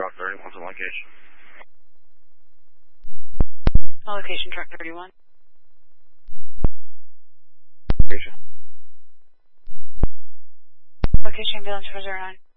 truck 31's on location. On location, truck 31. Location. Location, ambulance 409.